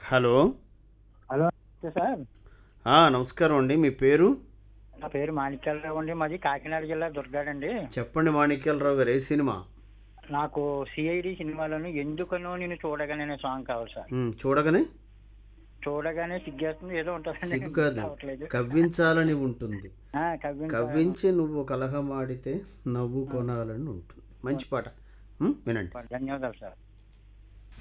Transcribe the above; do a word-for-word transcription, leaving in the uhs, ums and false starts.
Hello. Hello నమస్తే sir. ఆ, నమస్కారం అండి. మీ పేరు? నా పేరు మాణిక్యాలరావు అండి. మాది కాకినాడ జిల్లా దుర్గాడండి. చెప్పండి మాణిక్యాలరావు గారు, ఏ సినిమా? నాకు సిఐడి సినిమాలోని ఎందుకనో నేను చూడగానే అనే సాంగ్ కావాలి సార్. ఉమ్, చూడగానే చూడగానే సిగ్గేస్తుంది ఏదో ఉంటుందండి, సిగ్గు గుర్తు కాదు, రావట్లేదు. కవ్వించాలని ఉంటుంది. ఆ, కవ్వించాలి. కవ్వించి నువ్వు కలహమాడితే నవ్వు కొనాలని ఉంటుంది. మంచి పాట. ఉమ్, వినండి. ధన్యవాదాలు సార్.